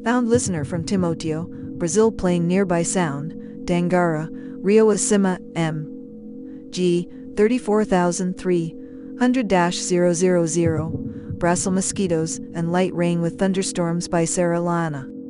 Found listener from Timoteo, Brazil playing nearby sound, Dangara, Rio Acima, M.G. 34,300-000, Brasil mosquitoes, and light rain with thunderstorms by Sarah Lana.